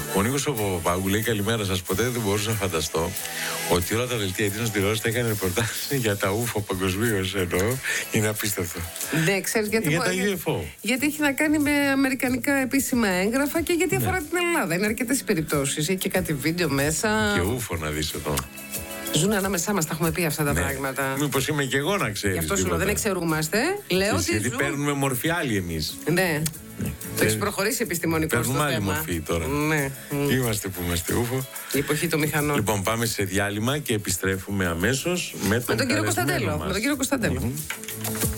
Ο Νίκος ο Παπάγου λέει καλημέρα σας. Ποτέ δεν μπορούσα να φανταστώ ότι όλα τα δελτία ειδήσεων τηλεόραση θα έκανε ρεπορτάζ για τα UFO παγκοσμίως, εννοώ. Είναι απίστευτο. Ναι, ξέρεις γιατί. Για τα UFO. Γιατί έχει να κάνει με αμερικανικά επίσημα έγγραφα και γιατί αφορά την Ελλάδα. Είναι αρκετές οι περιπτώσεις. Έχει και κάτι βίντεο μέσα. Και UFO να δεις εδώ. Ζουν ανάμεσά μας, τα έχουμε πει αυτά τα πράγματα. Μήπως είμαι και εγώ να ξέρεις. Γι' αυτό σου λέω, δεν εξαιρούμαστε. Λέω ότι. Γιατί παίρνουμε μορφή άλλη εμείς. Ναι. Το έχει προχωρήσει επιστημονικό στο θέμα. Παίρνουμε άλλη μορφή τώρα. Ναι. Είμαστε που είμαστε UFO. Η εποχή των μηχανών. Λοιπόν, πάμε σε διάλειμμα και επιστρέφουμε αμέσως με τον κύριο Κωνσταντέλο.